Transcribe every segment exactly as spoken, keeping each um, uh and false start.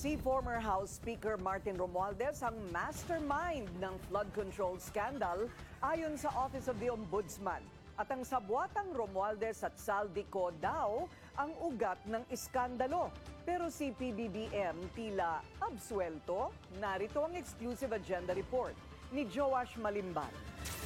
Si former House Speaker Martin Romualdez ang mastermind ng flood control scandal ayon sa Office of the Ombudsman. At ang sabwatang Romualdez at Saldico daw ang ugat ng iskandalo. Pero si P B B M tila absuelto. Narito ang exclusive agenda report ni Joash Malimban.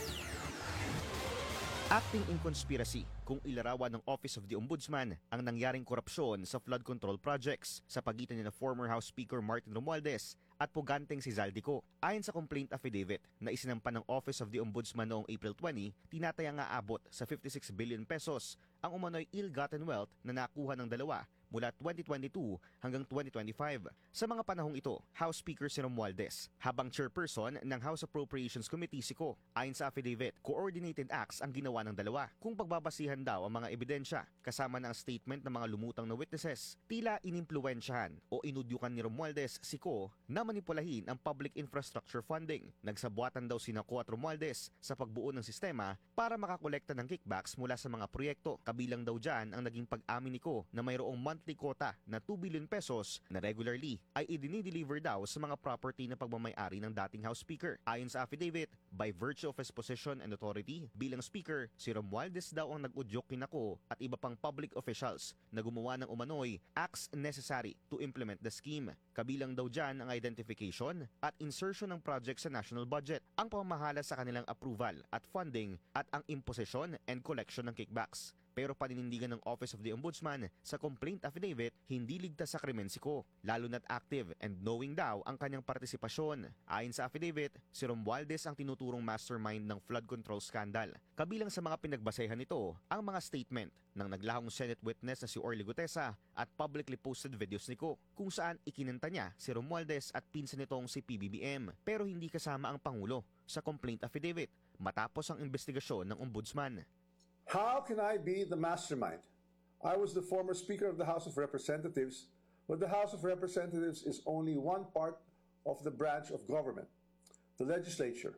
Acting in conspiracy kung ilarawan ng Office of the Ombudsman ang nangyaring korupsyon sa flood control projects sa pagitan ni na former House Speaker Martin Romualdez at puganteng si Zaldico. Ayon sa complaint affidavit na isinampan ng Office of the Ombudsman noong April twentieth, tinatayang aabot sa fifty-six billion pesos ang umano'y ill-gotten wealth na nakuha ng dalawa mula twenty twenty-two hanggang twenty twenty-five. Sa mga panahong ito, House Speaker si Romualdez, habang chairperson ng House Appropriations Committee si Ko. Ayon sa affidavit, coordinated acts ang ginawa ng dalawa. Kung pagbabasihan daw ang mga ebidensya, kasama na ang statement ng mga lumutang na witnesses, tila inimpluwensyahan o inudyukan ni Romualdez si Ko na manipulahin ang public infrastructure funding. Nagsabuatan daw sina Ko at Romualdez sa pagbuo ng sistema para makakolekta ng kickbacks mula sa mga proyekto. Kabilang daw dyan ang naging pag-amin ni Ko na mayroong monthly quota na two billion pesos na regularly ay idinideliver daw sa mga property na pagmamayari ng dating House Speaker. Ayon sa affidavit, by virtue of his position and authority bilang Speaker, si Romualdez daw ang nag-udyok kina Ko at iba pang public officials na gumawa ng umano'y acts necessary to implement the scheme. Kabilang daw dyan ang identification at insertion ng project sa national budget, ang pamamahala sa kanilang approval at funding at ang imposition and collection ng kickbacks. Pero paninindigan ng Office of the Ombudsman sa complaint affidavit, hindi ligtas sa krimen si Ko, lalo na't active and knowing daw ang kanyang partisipasyon. Ayon sa affidavit, si Romualdez ang tinuturong mastermind ng flood control scandal. Kabilang sa mga pinagbasehan nito, ang mga statement ng naglahong Senate witness na si Orly Gutesa at publicly posted videos ni Ko, kung saan ikinanta niya si Romualdez at pinsan nitong si P B B M, pero hindi kasama ang Pangulo sa complaint affidavit matapos ang investigasyon ng Ombudsman. How can I be the mastermind? I was the former Speaker of the House of Representatives, but the House of Representatives is only one part of the branch of government, the legislature.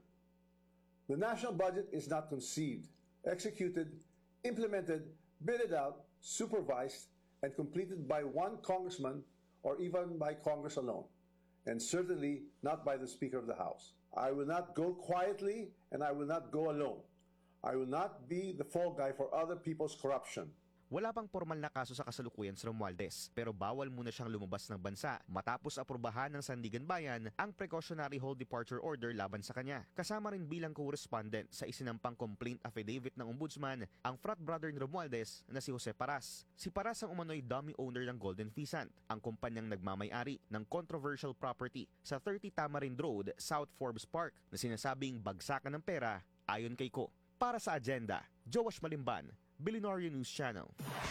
The national budget is not conceived, executed, implemented, bidded out, supervised, and completed by one congressman or even by Congress alone, and certainly not by the Speaker of the House. I will not go quietly, and I will not go alone. I will not be the fall guy for other people's corruption. Wala pang formal na kaso sa kasalukuyan si Romualdez, pero bawal muna siyang lumabas ng bansa matapos aprubahan ng Sandigan Bayan ang precautionary hold departure order laban sa kanya. Kasama rin bilang correspondent sa isinampang complaint affidavit ng Ombudsman ang frat brother ni Romualdez na si Jose Paras. Si Paras ang umano'y dummy owner ng Golden Pheasant, ang kumpanyang nagmamay-ari ng controversial property sa thirty Tamarind Road, South Forbes Park na sinasabing bagsakan ng pera ayon kay Ko. Para sa agenda, Joash Malimban, Billionaire News Channel.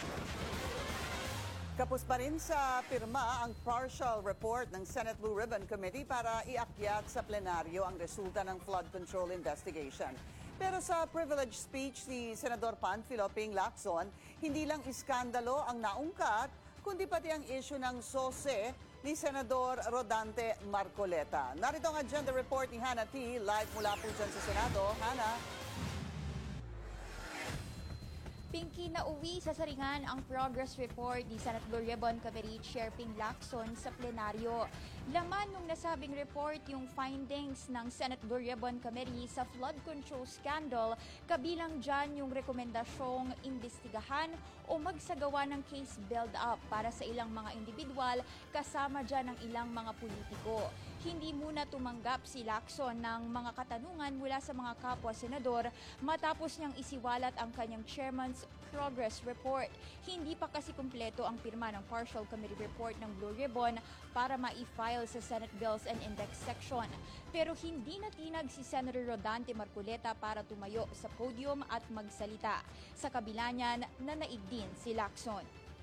Kapos pa rin sa pirma ang partial report ng Senate Blue Ribbon Committee para iakyat sa plenaryo ang resulta ng flood control investigation. Pero sa privilege speech ni Senador Panfilo Ping Lacson, hindi lang iskandalo ang naungkat, kundi pati ang issue ng sose ni Senador Rodante Marcoleta. Narito ang agenda report ni Hannah T. live mula po dyan sa Senado. Hannah? Pinky, nauwi sa saringan ang progress report ni Senate Blue Ribbon Committee Chair Ping Lacson sa plenaryo. Laman nung nasabing report yung findings ng Senate Blue Ribbon Committee sa flood control scandal, kabilang dyan yung rekomendasyong imbestigahan o magsagawa ng case build-up para sa ilang mga individual, kasama dyan ng ilang mga politiko. Hindi muna tumanggap si Lacson ng mga katanungan mula sa mga kapwa-senador matapos niyang isiwalat ang kanyang chairman's progress report. Hindi pa kasi kumpleto ang pirma ng partial committee report ng Blue Ribbon para ma-i-file sa Senate Bills and Index section. Pero hindi natinag si Senator Rodante Marcoleta para tumayo sa podium at magsalita. Sa kabila niyan, nanaig din si Lacson.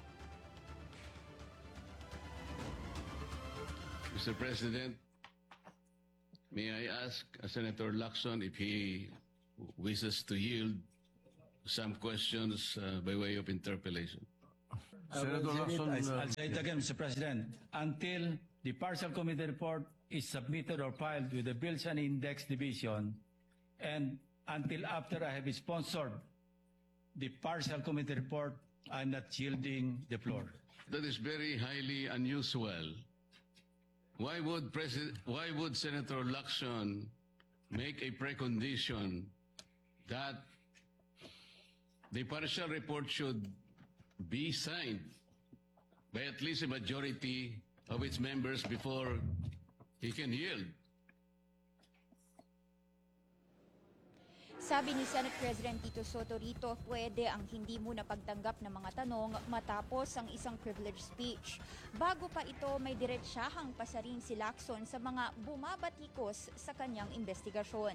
Mister President, may I ask Senator Lacson if he wishes to yield some questions uh, by way of interpellation? Senator Lacson, I'll, I'll say it again, Mister President. Until the partial committee report is submitted or filed with the Bills and Index Division, and until after I have sponsored the partial committee report, I'm not yielding the floor. That is very highly unusual Why would President, why would Senator Lacson make a precondition that the partial report should be signed by at least a majority of its members before he can yield? Sabi ni Senate President Tito Soto rito, pwede ang hindi muna pagtanggap ng mga tanong matapos ang isang privilege speech. Bago pa ito, may diretsahang pasaring si Lacson sa mga bumabatikos sa kanyang investigasyon.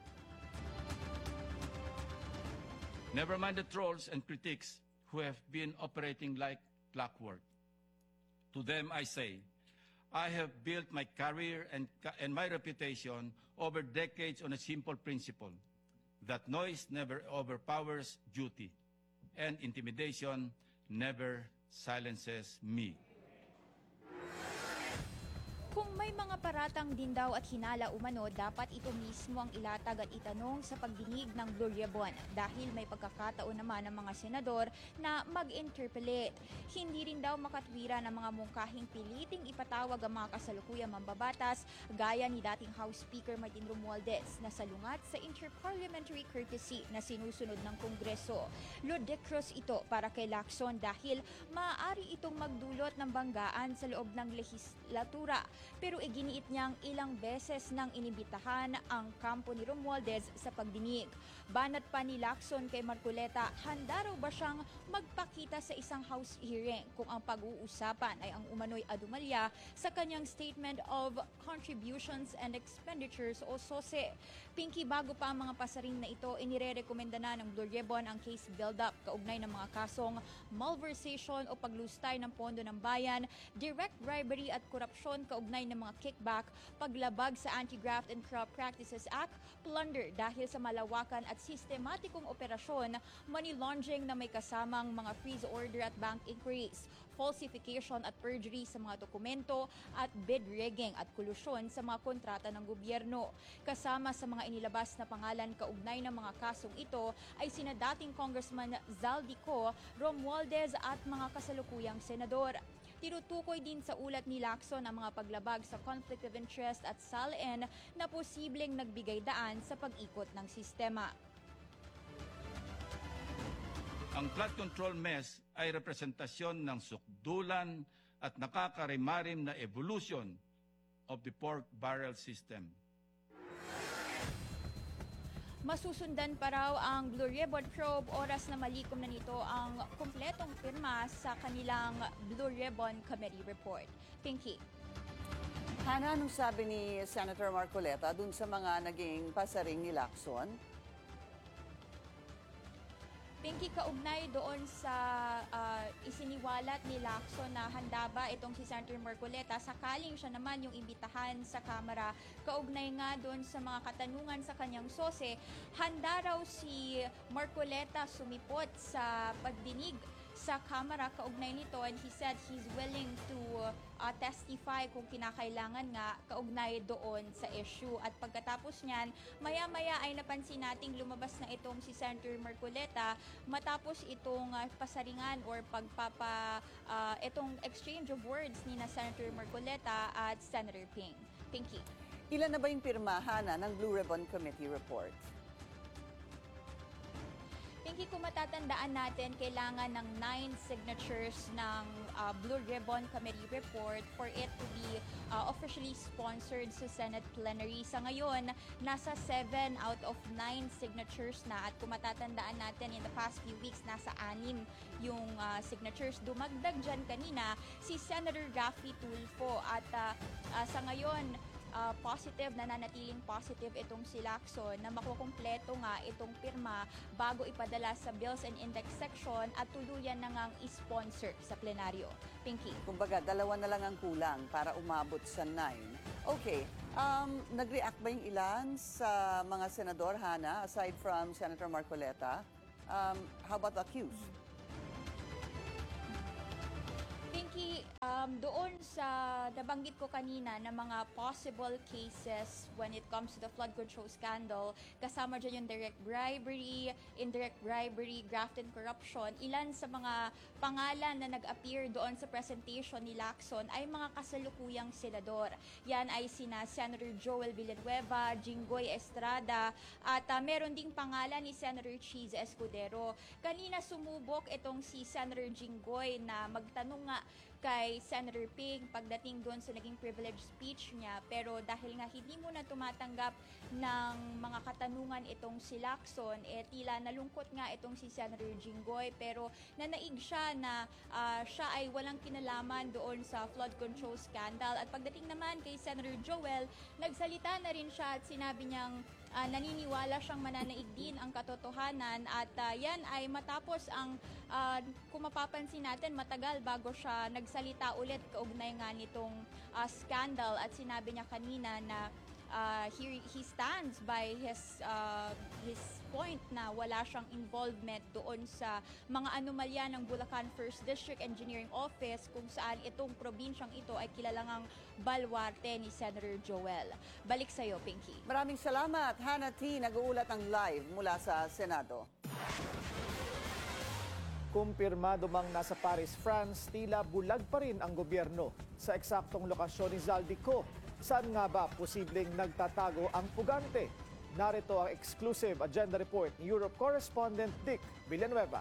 Never mind the trolls and critics who have been operating like clockwork. To them I say, I have built my career and, and my reputation over decades on a simple principle, that noise never overpowers duty, and intimidation never silences me. Kung may mga paratang din daw at hinala umano, dapat ito mismo ang ilatag at itanong sa pagdinig ng Blue Ribbon dahil may pagkakataon naman ng mga senador na mag-interpolate. Hindi rin daw makatwira ng mga mungkahing piliting ipatawag ang mga kasalukuyang mambabatas gaya ni dating House Speaker Martin Romualdez na salungat sa interparliamentary courtesy na sinusunod ng Kongreso. Ludicrous ito para kay Lacson dahil maaari itong magdulot ng banggaan sa loob ng legislatura. Pero iginiit niyang ilang beses nang inibitahan ang kampo ni Romualdez sa pagdinig. Banat pa ni Lacson kay Marcoleta, handa raw ba siyang magpakita sa isang House hearing kung ang pag-uusapan ay ang umano'y adumalya sa kanyang Statement of Contributions and Expenditures o S O S E. Pinky, bago pa ang mga pasaring na ito, inirerekomenda na ng Blue Ribbon ang case build-up kaugnay ng mga kasong malversation o paglustay ng pondo ng bayan, direct bribery at korupsyon kaugnay ng mga kickback, paglabag sa Anti-Graft and Corrupt Practices Act, plunder dahil sa malawakan at sistematikong operasyon, money laundering na may kasamang mga freeze order at bank inquiries, falsification at perjury sa mga dokumento at bid rigging at kolusyon sa mga kontrata ng gobyerno. Kasama sa mga inilabas na pangalan kaugnay ng mga kasong ito ay sina dating Congressman Zaldico, Romualdez at mga kasalukuyang senador. Tinutukoy din sa ulat ni Lacson ang mga paglabag sa conflict of interest at S A L N na posibleng nagbigay daan sa pag-ikot ng sistema. Ang flood control mess ay representasyon ng sukdulan at nakakarimarim na evolution of the pork barrel system. Masusundan pa raw ang Blue Ribbon probe oras na malikom na nito ang kumpletong pirma sa kanilang Blue Ribbon Committee report. Pinky. Hana, anong sabi ni Senator Marcoleta dun sa mga naging pasaring ni Lacson? Pinky, kaugnay doon sa uh, isiniwalat ni Lacson na handa ba itong si Senator Marcoleta sakaling siya naman yung imbitahan sa Kamara. Kaugnay nga doon sa mga katanungan sa kanyang S O S E, handa raw si Marcoleta sumipot sa pagdinig sa Kamara kaugnay nito, and he said he's willing to uh, testify kung kinakailangan nga kaugnay doon sa issue. At pagkatapos niyan, maya-maya ay napansin nating lumabas na itong si Senator Marcoleta matapos itong uh, pasaringan or pagpapa uh, itong exchange of words ni na Senator Marcoleta at Senator Ping. Pinky. Ilan na ba yung pirmahan na ng Blue Ribbon Committee report? Pinky, kung matatandaan natin, kailangan ng nine signatures ng uh, Blue Ribbon Committee report for it to be uh, officially sponsored sa Senate plenary. Sa ngayon, nasa seven out of nine signatures na, at kung matatandaan natin, in the past few weeks, nasa anim yung uh, signatures. Dumagdag dyan kanina si Senator Raffy Tulfo, at uh, uh, sa ngayon, Uh, positive, nananatiling positive itong si Lacson na makukumpleto nga itong pirma bago ipadala sa Bills and Index section at tuluyan na ngang i-sponsor sa plenaryo. Pinky. Kumbaga, dalawa na lang ang kulang para umabot sa nine. Okay, um, nag-react ba yung ilan sa mga senador, Hana, aside from Senator Marcoleta? Um, how about the accused? Pinky, Um, doon sa nabanggit ko kanina na mga possible cases when it comes to the flood control scandal, kasama dyan yung direct bribery, indirect bribery, graft and corruption. Ilan sa mga pangalan na nag-appear doon sa presentation ni Lacson ay mga kasalukuyang senador. Yan ay sina Senator Joel Villanueva, Jinggoy Estrada, at uh, meron ding pangalan ni Senator Cheese Escudero. Kanina sumubok itong si Senator Jinggoy na magtanong nga kay Senator Ping pagdating doon sa naging privilege speech niya, pero dahil nga hindi mo na tumatanggap ng mga katanungan itong si Lacson, eh tila nalungkot nga itong si Senator Jinggoy, pero nanaig siya na uh, siya ay walang kinalaman doon sa flood control scandal. At pagdating naman kay Senator Joel, nagsalita na rin siya at sinabi niyang Uh, naniniwala siyang mananaig din ang katotohanan at uh, yan ay matapos ang, uh, kung mapapansin natin, matagal bago siya nagsalita ulit kaugnay nga nitong uh, scandal at sinabi niya kanina na uh, he, he stands by his, uh, his point na wala siyang involvement doon sa mga anomalya ng Bulacan First District Engineering Office kung saan itong probinsyang ito ay kilalang baluarte ni Senator Joel. Balik sa iyo, Pinky. Maraming salamat, Hannah T. Nag-uulat ang live mula sa Senado. Kumpirmado mang nasa Paris, France, tila bulag pa rin ang gobyerno sa eksaktong lokasyon ni Zaldico. Saan nga ba posibleng nagtatago ang pugante? Narito ang exclusive agenda report ni Europe correspondent Dick Villanueva.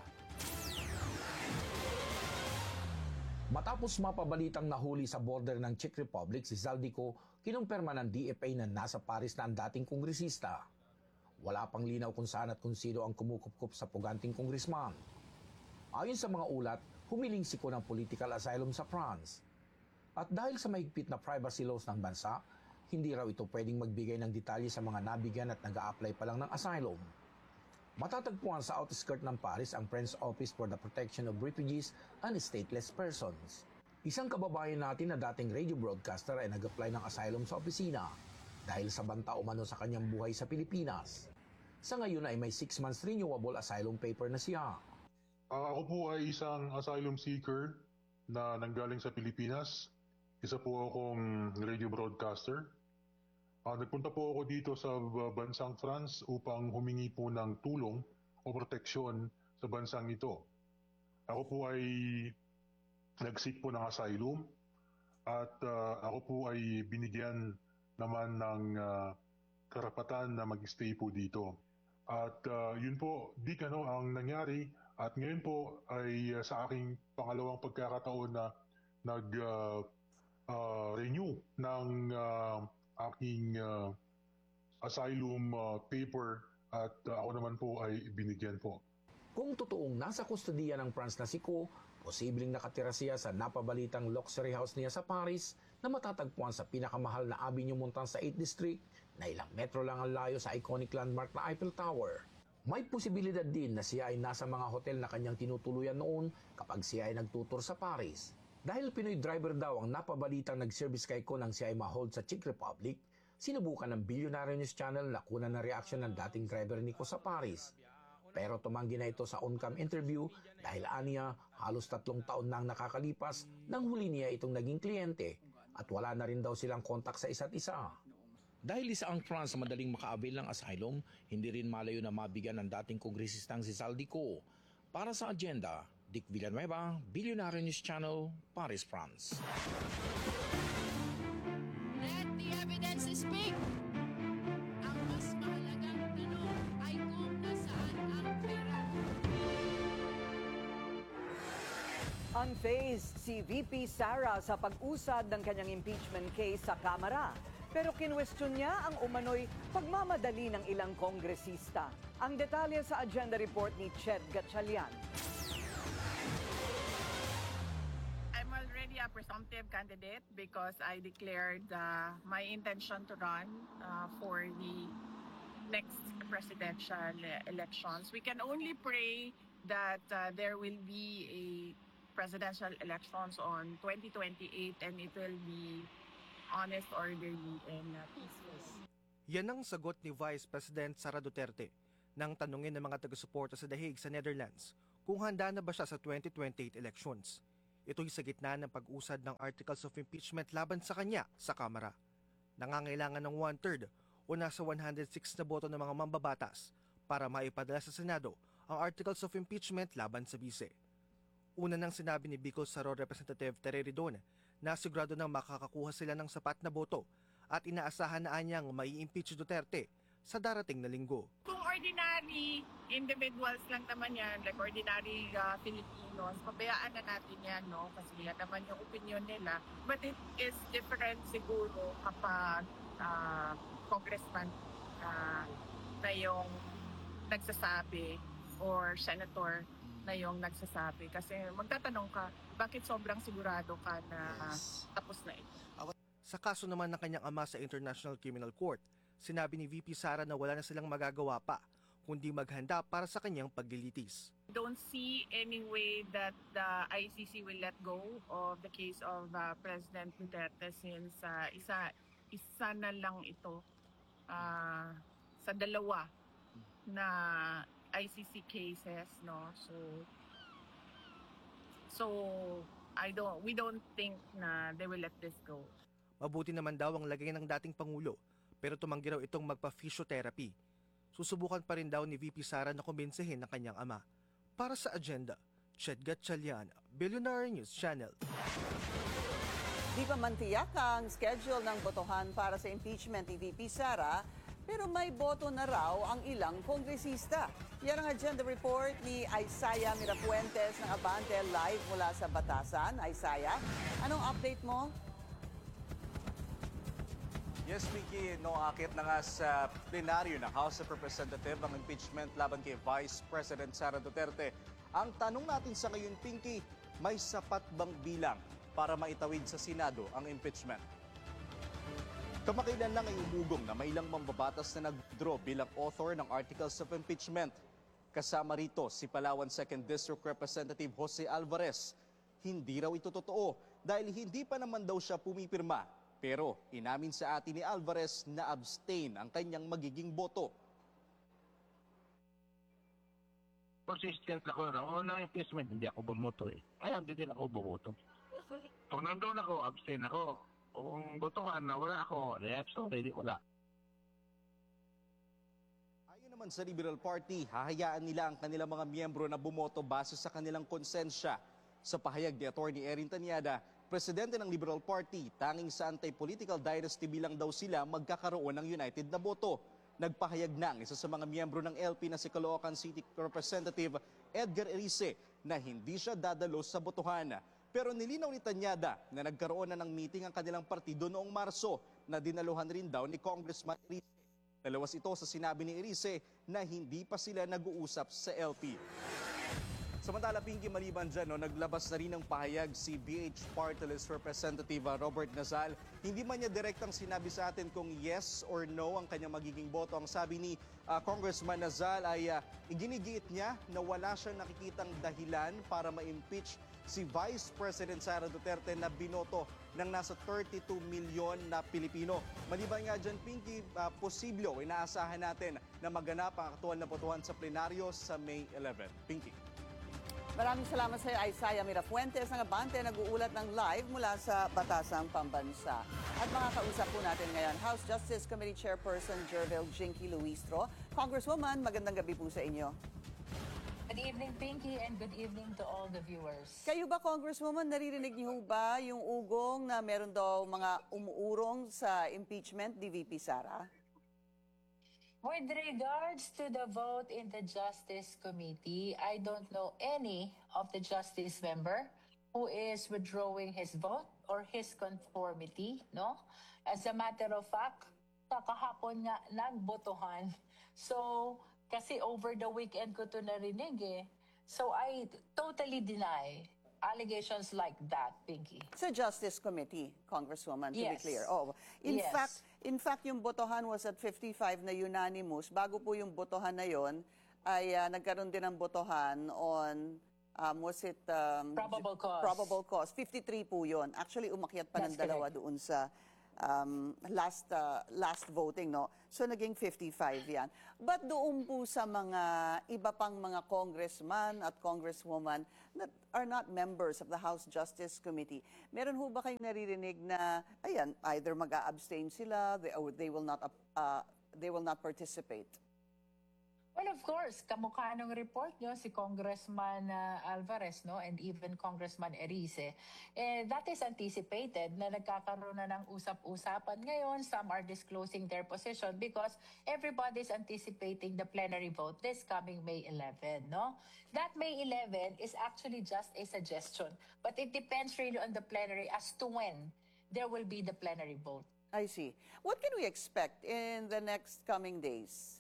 Matapos mapabalitang nahuli sa border ng Czech Republic si Zaldico, kinumpirma ng D F A na nasa Paris na ang dating kongresista. Wala pang linaw kung saan at kung sino ang kumukupkup sa puganting kongresman. Ayon sa mga ulat, humiling siko ng political asylum sa France. At dahil sa mahigpit na privacy laws ng bansa, hindi raw ito pwedeng magbigay ng detalye sa mga nabigyan at nag-a-apply pa lang ng asylum. Matatagpuan sa outskirt ng Paris ang French Office for the Protection of Refugees and Stateless Persons. Isang kababayan natin na dating radio broadcaster ay nag-apply ng asylum sa opisina dahil sa banta umano sa kanyang buhay sa Pilipinas. Sa ngayon ay may six months renewable asylum paper na siya. Uh, ako po ay isang asylum seeker na nanggaling sa Pilipinas. Isa po akong radio broadcaster. Uh, nagpunta po ako dito sa bansang France upang humingi po ng tulong o proteksyon sa bansang ito. Ako po ay nag-seek po ng asylum at uh, ako po ay binigyan naman ng uh, karapatan na mag-stay po dito. At uh, yun po, di ano ang nangyari at ngayon po ay uh, sa aking pangalawang pagkakataon na nag uh, uh, renew ng uh, aking uh, asylum uh, paper at uh, ako naman po ay binigyan po. Kung totoong nasa kustodiya ng France na si Ko, posibleng nakatira siya sa napabalitang luxury house niya sa Paris na matatagpuan sa pinakamahal na Avenue Montand sa eighth District na ilang metro lang ang layo sa iconic landmark na Eiffel Tower. May posibilidad din na siya ay nasa mga hotel na kanyang tinutuluyan noon kapag siya ay nagtutur sa Paris. Dahil Pinoy driver daw ang napabalitang nag-service kay Ko nang siya ay ma-hold sa Czech Republic, sinubukan ng Billionaire News Channel na kunan ng reaksyon ng dating driver ni Ko sa Paris. Pero tumanggi na ito sa on-cam interview dahil aniya halos tatlong taon nang nakakalipas nang huli niya itong naging kliyente at wala na rin daw silang kontak sa isa't isa. Dahil isa ang France sa madaling maka-avail ng asylum, hindi rin malayo na mabigyan ng dating kongresistang si Zaldico. Para sa agenda, Dick Villanueva, Billionaire News Channel, Paris, France. Let the evidence speak! Ang mas mahalagang tanong ay kung nasaan ang pera. Unfazed si V P Sara sa pag-usad ng kanyang impeachment case sa Kamara. Pero kinwestiyon niya ang umano'y pagmamadali ng ilang kongresista. Ang detalye sa agenda report ni Ched Gatchalian. I'm already a presumptive candidate because I declared uh, my intention to run uh, for the next presidential elections. We can only pray that uh, there will be a presidential elections on twenty twenty-eight and it will be honest, orderly, and uh, peaceful. Yan ang sagot ni Vice President Sara Duterte nang tanungin ng mga taga-suporta sa The Hague sa Netherlands kung handa na ba siya sa twenty twenty-eight elections. Ito'y sa gitna ng pag-usad ng articles of impeachment laban sa kanya sa Kamara. Nangangailangan ng one-third o nasa one hundred six na boto ng mga mambabatas para maipadala sa Senado ang articles of impeachment laban sa bise. Una nang sinabi ni Bicol Saro Representative Tere Ridon na sigurado nang makakakuha sila ng sapat na boto at inaasahan na anyang mai-impeach Duterte sa darating na linggo. Kung ordinary individuals lang naman yan, like ordinary uh, Filipinos, pabayaan na natin yan, no? Kasi yan naman yung opinion nila. But it is different siguro kapag uh, congressman uh, na yung nagsasabi or senator na yung nagsasabi. Kasi magtatanong ka, bakit sobrang sigurado ka na tapos na ito? Sa kaso naman ng kanyang ama sa International Criminal Court, sinabi ni V P Sara na wala na silang magagawa pa, kundi maghanda para sa kanyang paglilitis. Don't see any way that the I C C will let go of the case of uh, President Duterte since uh, isa, isa na lang ito uh, sa dalawa na I C C cases, no? So so I don't we don't think na they will let this go. Mabuti naman daw ang lagay ng dating Pangulo, pero tumanggi raw itong magpa-physiotherapy. Susubukan pa rin daw ni V P Sara na kumbinsihin ng kanyang ama. Para sa agenda, Ched Gatchalian, Billionaire News Channel. Di pa man tiyak ang schedule ng botohan para sa impeachment ni V P Sara, pero may boto na raw ang ilang kongresista. Yan ang agenda report ni Isaiah Mirafuentes ng Abante live mula sa Batasan. Isaiah, anong update mo? Yes, Vicky, no, akit na nga sa plenaryo ng House of Representatives ang impeachment laban kay Vice President Sara Duterte. Ang tanong natin sa ngayon, Pinky, may sapat bang bilang para maitawid sa Senado ang impeachment? Kamakailan lang ay umugong na may ilang mambabatas na nag-withdraw bilang author ng Articles of Impeachment. Kasama rito si Palawan second District Representative Jose Alvarez. Hindi raw ito totoo dahil hindi pa naman daw siya pumipirma. Pero inamin sa atin ni Alvarez na abstain ang kanyang magiging boto. Consistent ako na. O na impeachment, hindi ako bumoto eh. Kaya hindi din ako bumoto. Kung nandun ako, abstain ako. Kung botohan na wala ako, sorry, di wala. Ayon naman sa Liberal Party, hahayaan nila ang kanilang mga miyembro na bumoto base sa kanilang konsensya. Sa pahayag ni Atty. Erin Tanyada, presidente ng Liberal Party, tanging sa anti-political dynasty bilang daw sila magkakaroon ng united na boto. Nagpahayag na ang isa sa mga miyembro ng L P na si Caloocan City Representative Edgar Erice na hindi siya dadalo sa botohan. Pero nilinaw ni Tanyada na nagkaroon na ng meeting ang kanilang partido noong Marso na dinaluhan rin daw ni Congressman Erice. Dalawas ito sa sinabi ni Erice na hindi pa sila nag-uusap sa L P. Samantala, Pinky, maliban dyan, no, naglabas na rin ng pahayag si B H Party List Representative Robert Nazal. Hindi man niya direktang sinabi sa atin kung yes or no ang kanyang magiging boto. Ang sabi ni uh, Congressman Nazal ay uh, iginigiit niya na wala siyang nakikitang dahilan para ma-impeach si Vice President Sara Duterte na binoto ng nasa thirty-two milyon na Pilipino. Maliban nga dyan, Pinky, uh, posible o inaasahan natin na maganap ang aktual na botohan sa plenaryo sa May eleventh. Pinky. Maraming salamat sa iyo, Isaiah Mirafuentes ng Abante, nag-uulat ng live mula sa Batasang Pambansa. At makakausap po natin ngayon, House Justice Committee Chairperson Jervil Jinky Luistro. Congresswoman, magandang gabi po sa inyo. Good evening, Pinky, and good evening to all the viewers. Kayo ba, Congresswoman, naririnig niyo ba yung ugong na meron daw mga umuurong sa impeachment ni V P Sara? With regards to the vote in the Justice Committee, I don't know any of the Justice member who is withdrawing his vote or his conformity, no? As a matter of fact, kakahapon nga nagbotohan. So, kasi over the weekend ko to narinig eh. So, I totally deny allegations like that, Pinky. Sa Justice Committee, Congresswoman, to Yes. be clear. Oh, in Yes. fact, in fact, yung botohan was at fifty-five na unanimous. Bago po yung botohan na yon, ay uh, nagkaroon din ng botohan on, um, was it? Um, Probable cause. Probable cause. fifty-three po yun. Actually, umakyat pa ng That's dalawa correct. doon sa um, last uh, last voting, no? So naging fifty-five yan. But doon po sa mga iba pang mga congressman at congresswoman that are not members of the House Justice Committee, meron ho ba kayong naririnig na, ayan, either mag-a-abstain sila, they, or they will not, uh, they will not participate? Well, of course, kamukha ng report nyo, si Congressman uh, Alvarez, no, and even Congressman Erice, eh, that is anticipated na nagkakaroon na ng usap-usapan ngayon. Some are disclosing their position because everybody is anticipating the plenary vote this coming May eleventh, no? That May eleventh is actually just a suggestion, but it depends really on the plenary as to when there will be the plenary vote. I see. What can we expect in the next coming days?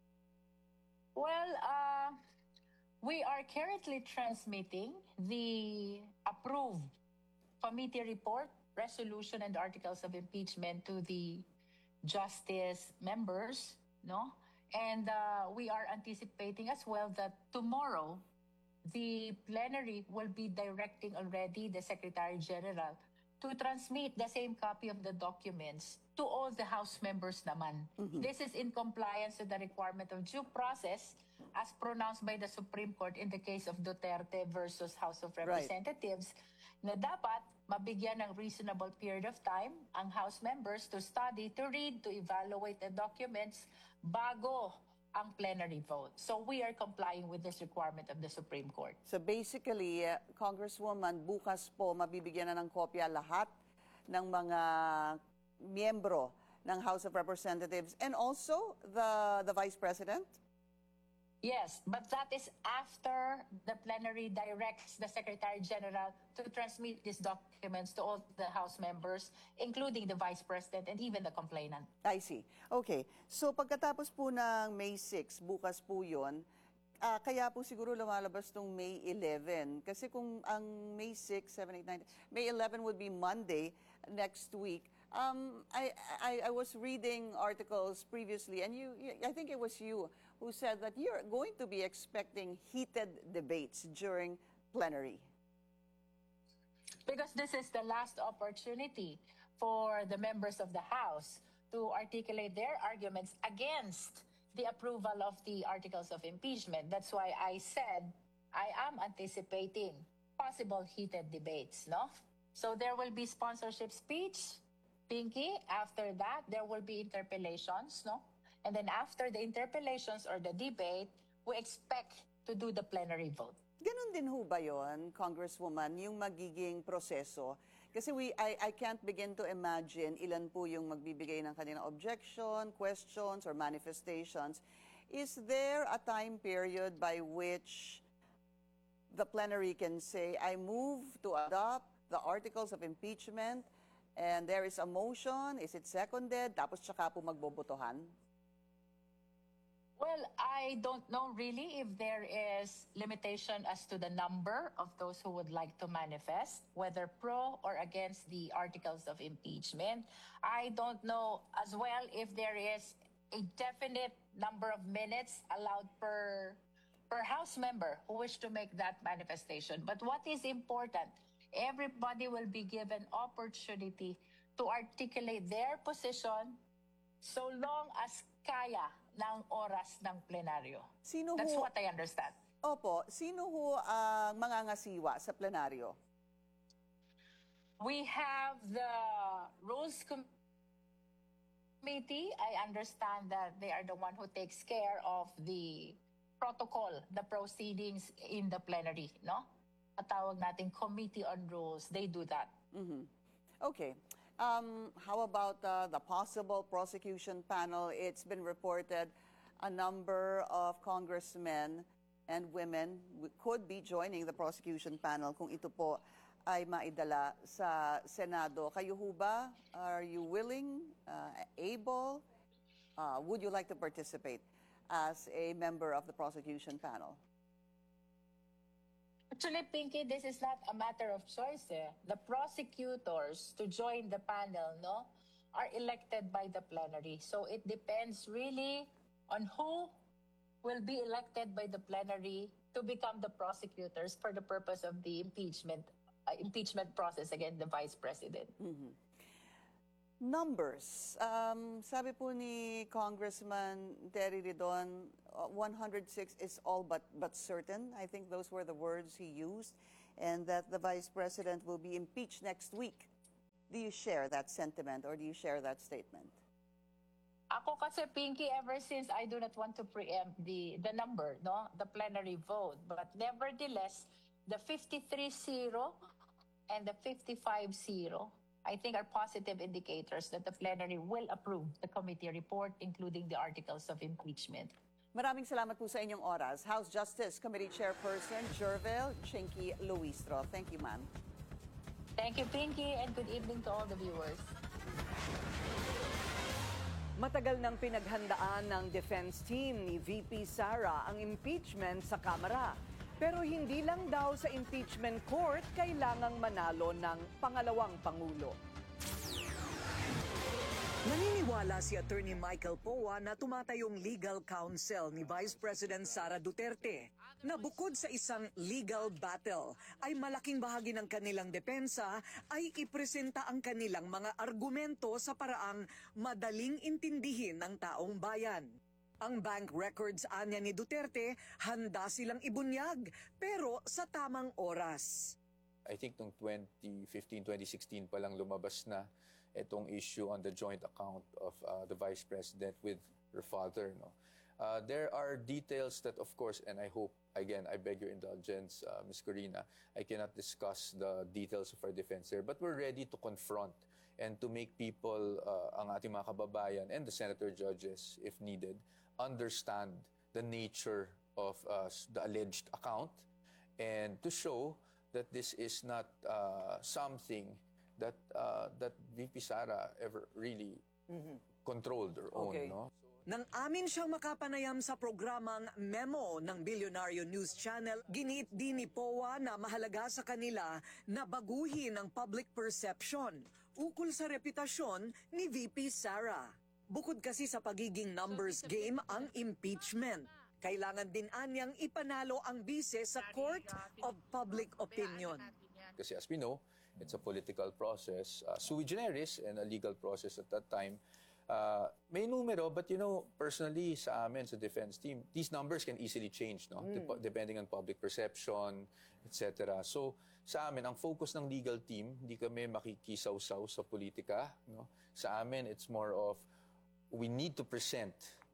Well, uh, we are currently transmitting the approved committee report, resolution, and articles of impeachment to the justice members, no? And uh, we are anticipating as well that tomorrow, the plenary will be directing already the Secretary General to transmit the same copy of the documents to all the House members naman. Mhm. This is in compliance with the requirement of due process as pronounced by the Supreme Court in the case of Duterte versus House of Representatives, na dapat mabigyan ng reasonable period of time ang House members to study, to read, to evaluate the documents bago ang plenary vote. So we are complying with this requirement of the Supreme Court. So basically, uh, Congresswoman, bukas po mabibigyan na ng kopya lahat ng mga miyembro ng House of Representatives and also the the Vice President? Yes, but that is after the plenary directs the Secretary General to transmit these documents to all the House members, including the Vice President and even the complainant. I see. Okay. So pagkatapos po ng May six, bukas po yun, ah, kaya po siguro lumalabas tong May eleven. Kasi kung ang May six, seven, eight, nine, May eleven would be Monday next week. Um, I, I, I was reading articles previously, and you, you, I think it was you who said that you're going to be expecting heated debates during plenary. Because this is the last opportunity for the members of the House to articulate their arguments against the approval of the articles of impeachment. That's why I said I am anticipating possible heated debates, no? So there will be sponsorship speech, Pinky. After that, there will be interpellations, no? And then after the interpellations or the debate, we expect to do the plenary vote. Ganon din ho ba yun, Congresswoman, yung magiging proseso? Kasi we, I, I can't begin to imagine ilan po yung magbibigay ng kanilang objection, questions, or manifestations. Is there a time period by which the plenary can say, I move to adopt the articles of impeachment, and there is a motion, is it seconded, tapos tsaka po magbobotohan? Well, I don't know really if there is limitation as to the number of those who would like to manifest, whether pro or against the articles of impeachment. I don't know as well if there is a definite number of minutes allowed per, per House member who wish to make that manifestation. But what is important, everybody will be given opportunity to articulate their position so long as kaya ng oras ng plenaryo. Sino That's ho, what I understand. Opo, sino ho ang mangangasiwa sa plenaryo? We have the Rules Committee. I understand that they are the one who takes care of the protocol, the proceedings in the plenary, no? Patawag natin Committee on Rules. They do that. Mm-hmm. Okay. Um, how about uh, the possible prosecution panel? It's been reported a number of congressmen and women could be joining the prosecution panel kung ito po ay maidala sa Senado. Kayo ho ba? Are you willing, uh, able? Uh, would you like to participate as a member of the prosecution panel? Actually, Pinky, this is not a matter of choice. Eh. The prosecutors to join the panel, no, are elected by the plenary. So it depends really on who will be elected by the plenary to become the prosecutors for the purpose of the impeachment uh, impeachment process against the vice president. Mm-hmm. Numbers. Um, sabi po ni Congressman Terry Ridon, uh, one hundred six is all but, but certain. I think those were the words he used. And that the Vice President will be impeached next week. Do you share that sentiment or do you share that statement? Ako kasi, Pinky, ever since I do not want to preempt the, the number, no, the plenary vote. But nevertheless, the fifty-three zero and the fifty-five zero, I think are positive indicators that the plenary will approve the committee report, including the articles of impeachment. Maraming salamat po sa inyong oras. House Justice Committee Chairperson Jervel Chinky Luistro. Thank you, ma'am. Thank you, Pinky, and good evening to all the viewers. Matagal nang pinaghandaan ng defense team ni V P Sara ang impeachment sa Kamara. Pero hindi lang daw sa impeachment court kailangang manalo ng pangalawang Pangulo. Naniniwala si Attorney Michael Poa na tumatayong legal counsel ni Vice President Sara Duterte na bukod sa isang legal battle ay malaking bahagi ng kanilang depensa ay ipresenta ang kanilang mga argumento sa paraang madaling intindihin ng taong bayan. Ang bank records anya ni Duterte, handa silang ibunyag pero sa tamang oras. I think noong twenty fifteen, twenty sixteen pa lang lumabas na itong issue on the joint account of uh, the Vice President with her father. No? Uh, there are details that, of course, and I hope, again, I beg your indulgence, uh, Miz Corina, I cannot discuss the details of our defense here, but we're ready to confront and to make people, uh, ang ating mga kababayan and the senator judges, if needed, understand the nature of uh, the alleged account and to show that this is not uh, something that uh, that V P Sara ever really mm-hmm. controlled or owned. Okay. No? Nang amin siyang makapanayam sa programang Memo ng Bilyonaryo News Channel, giniit din ni Poa na mahalaga sa kanila na baguhin ang public perception ukol sa reputasyon ni V P Sara. Bukod kasi sa pagiging numbers game ang impeachment, kailangan din anyang ipanalo ang bise sa Court of Public Opinion. Kasi as we know, it's a political process, uh, sui generis, and a legal process at that time. Uh, may numero, but you know, personally, sa amin, sa defense team, these numbers can easily change, no? Mm. Dep- depending on public perception, et cetera. So, sa amin, ang focus ng legal team, hindi kami makikisaw-saw sa politika, no? Sa amin, it's more of, we need to present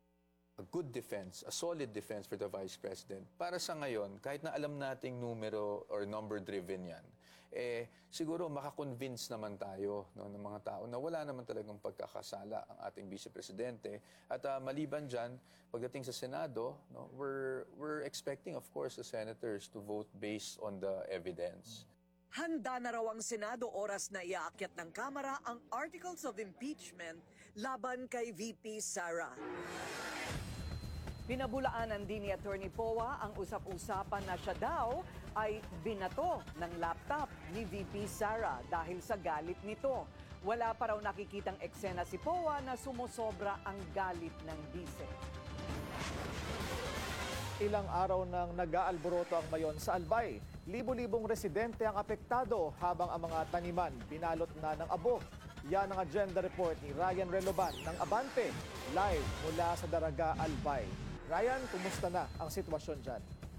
a good defense, a solid defense for the Vice President. Para sa ngayon, kahit na alam nating numero or number-driven yan, eh, siguro makakonvince naman tayo no, ng mga tao na wala naman talagang pagkakasala ang ating Vice Presidente. At uh, maliban dyan, pagdating sa Senado, no, we're, we're expecting, of course, the senators to vote based on the evidence. Handa na raw ang Senado oras na iaakyat ng Kamara ang Articles of Impeachment laban kay V P Sara. Pinabulaanan din ni Attorney Poa ang usap-usapan na siya daw ay binato ng laptop ni V P Sara dahil sa galit nito. Wala pa raw nakikitang eksena si Poa na sumusobra ang galit ng bise. Ilang araw nang nag-aalboroto ang Mayon sa Albay. Libo-libong residente ang apektado habang ang mga taniman binalot na ng abo. Yan ang agenda report ni Ryan Reloban ng Abante, live mula sa Daraga, Albay. Ryan, kumusta na ang sitwasyon dyan?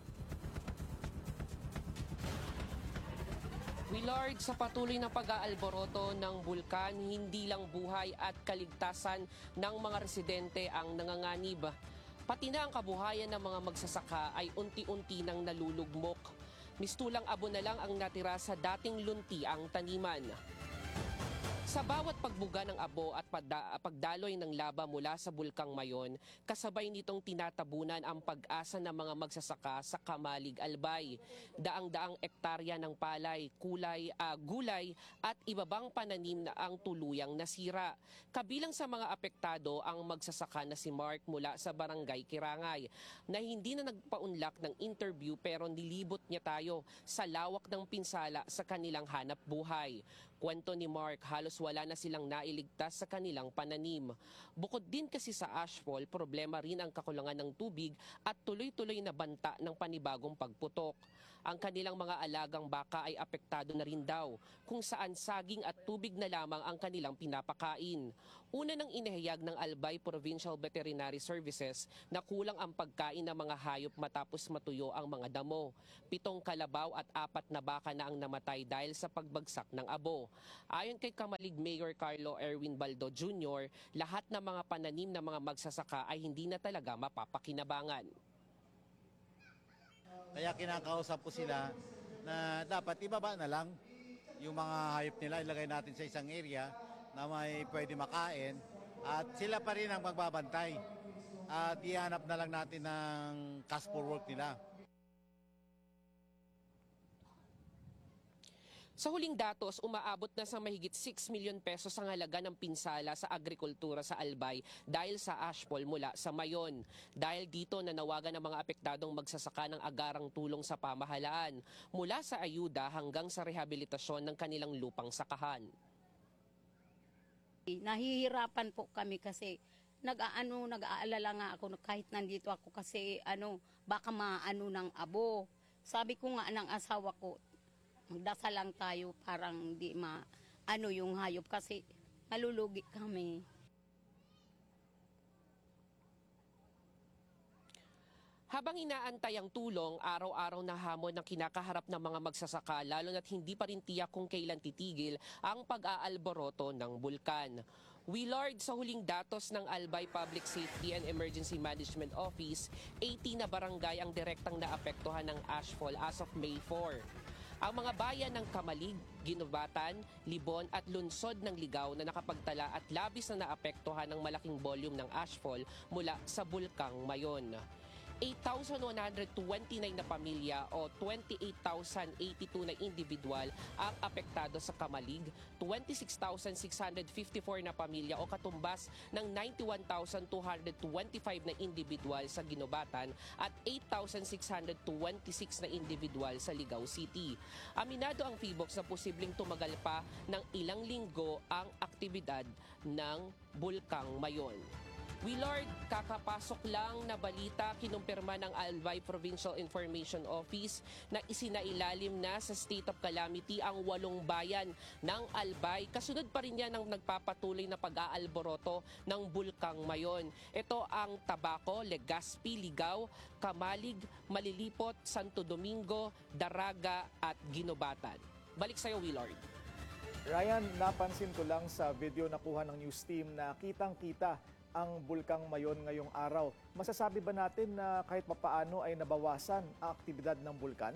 Willard, sa patuloy na pag-aalboroto ng bulkan, hindi lang buhay at kaligtasan ng mga residente ang nanganganib. Pati na ang kabuhayan ng mga magsasaka ay unti-unti nang nalulugmok. Mistulang abo na lang ang natira sa dating lunti ang taniman. Sa bawat pagbuga ng abo at pagdaloy ng laba mula sa Bulkang Mayon, kasabay nitong tinatabunan ang pag-asa ng mga magsasaka sa Kamalig, Albay. Daang-daang ektarya ng palay, kulay, uh, gulay at ibabang pananim na ang tuluyang nasira. Kabilang sa mga apektado ang magsasaka na si Mark mula sa Barangay Kirangay, na hindi na nagpaunlak ng interview pero nilibot niya tayo sa lawak ng pinsala sa kanilang hanap buhay. Kwento ni Mark, halos wala na silang nailigtas sa kanilang pananim. Bukod din kasi sa ashfall, problema rin ang kakulangan ng tubig at tuloy-tuloy na banta ng panibagong pagputok. Ang kanilang mga alagang baka ay apektado na rin daw, kung saan saging at tubig na lamang ang kanilang pinapakain. Una nang inihayag ng Albay Provincial Veterinary Services na kulang ang pagkain ng mga hayop matapos matuyo ang mga damo. Pitong kalabaw at apat na baka na ang namatay dahil sa pagbagsak ng abo. Ayon kay Kamalig Mayor Carlo Erwin Baldo Junior, lahat ng mga pananim ng mga magsasaka ay hindi na talaga mapapakinabangan. Kaya kinakausap po sila na dapat ibaba na lang yung mga hayop nila, ilagay natin sa isang area na may pwede makain at sila pa rin ang magbabantay at ihanap na lang natin ng cash for work nila. Sa huling datos, umaabot na sa mahigit six milyon pesos ang halaga ng pinsala sa agrikultura sa Albay dahil sa ashfall mula sa Mayon. Dahil dito, nanawagan ng mga apektadong magsasaka ng agarang tulong sa pamahalaan mula sa ayuda hanggang sa rehabilitasyon ng kanilang lupang sakahan. Nahihirapan po kami kasi nag-aano, nag-aalala nga ako kahit nandito ako kasi ano, baka maano ng abo. Sabi ko nga ng asawa ko, magdasal lang tayo parang di ma ano yung hayop kasi malulugi kami. Habang inaantay ang tulong, araw-araw na hamon ng kinakaharap ng mga magsasaka lalo na't hindi pa rin tiyak kung kailan titigil ang pag-aalboroto ng bulkan. Willard, sa huling datos ng Albay Public Safety and Emergency Management Office, eighteen na barangay ang direktang naapektuhan ng ashfall as of May fourth. Ang mga bayan ng Kamalig, Ginubatan, Libon at Lunsod ng Ligao na nakapagtala at labis na naapektuhan ng malaking volume ng ashfall mula sa Bulkang Mayon. eight thousand one hundred twenty-nine na pamilya o twenty-eight thousand eighty-two na individual ang apektado sa Kamalig, twenty-six thousand six hundred fifty-four na pamilya o katumbas ng ninety-one thousand two hundred twenty-five na individual sa Ginubatan at eight thousand six hundred twenty-six na individual sa Ligao City. Aminado ang P B O X na posibleng tumagal pa ng ilang linggo ang aktibidad ng Bulkang Mayon. Willard, kakapasok lang na balita kinumpirma ng Albay Provincial Information Office na isinailalim na sa state of calamity ang walong bayan ng Albay. Kasunod pa rin yan ang nagpapatuloy na pag-aalboroto ng Bulkang Mayon. Ito ang Tabaco, Legazpi, Ligao, Kamalig, Malilipot, Santo Domingo, Daraga at Ginubatan. Balik sa'yo, Willard. Ryan, napansin ko lang sa video na kuha ng news team na kitang-kita ang Bulkang Mayon ngayong araw. Masasabi ba natin na kahit papaano ay nabawasan ang aktibidad ng bulkan?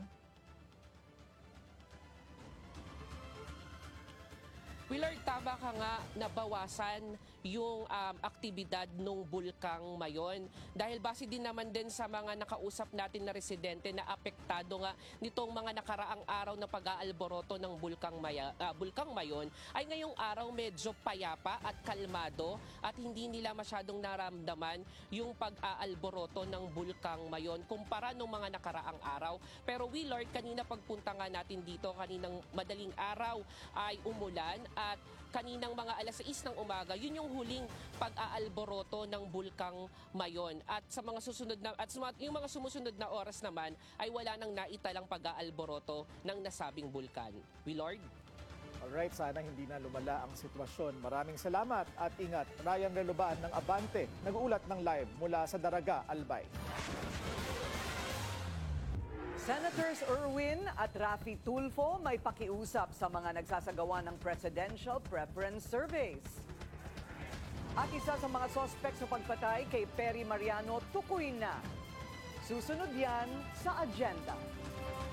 Willard, tama ka nga, nabawasan yung um, aktibidad ng Bulkang Mayon. Dahil base din naman din sa mga nakausap natin na residente na apektado nga nitong mga nakaraang araw na pag-aalboroto ng Bulkang, Maya, uh, Bulkang Mayon, ay ngayong araw medyo payapa at kalmado at hindi nila masyadong naramdaman yung pag-aalboroto ng Bulkang Mayon kumpara nung mga nakaraang araw. Pero Willard, kanina pagpunta nga natin dito, kaninang madaling araw ay umulan at kaninang mga alas sais ng umaga, yun yung huling pag-aalboroto ng Bulkang Mayon. At sa mga susunod na at yung mga sumusunod na oras naman ay wala nang naitalang pag-aalboroto ng nasabing bulkan. Willard? Alright, sana hindi na lumala ang sitwasyon. Maraming salamat at ingat. Ryan Reloban ng Abante, nag-uulat ng live mula sa Daraga, Albay. Senators Erwin at Raffy Tulfo may pakiusap sa mga nagsasagawa ng presidential preference surveys. At isa sa mga sospek sa pagpatay kay Perry Mariano tukuyin na. Susunod yan sa agenda.